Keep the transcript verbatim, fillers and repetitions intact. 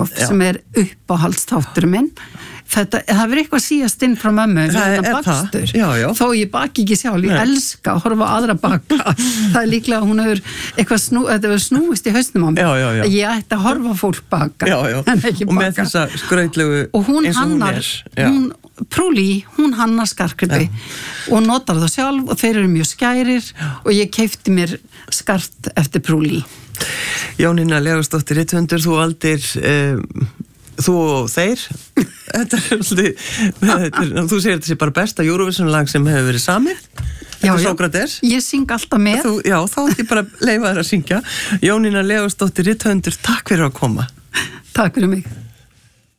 Ástarkof sem er uppáhaldstáttur minn. Þetta, það verður eitthvað síðast inn frá mömmu það er bakstur, já, já. Þó ég baki ekki sjálf, ég Nei. elska að horfa á aðra baka það er líklega að hún hefur eitthvað snú, þetta hefur snúist í hausnum á mig já, já, já. ég ætti að horfa á fólk baka já, já. en ekki og baka með þessa skrautlegu og hún eins og hannar, hún er hún, Prúli, hún hannar skarkrippi og notar það sjálf og þeir eru mjög skærir já. Og ég keipti mér skart eftir Prúli. Jónína Leósdóttir rithöfundur, þú valdir um, þú og þeir þetta er alltaf þú segir þetta sé bara besta Eurovision lag sem hefur verið samið þetta er Sókrates ég syng alltaf með þú, já, þá ætti ég bara að leyfa þér að syngja Jónína Leósdóttir rithöfundur, takk fyrir að koma takk fyrir mig.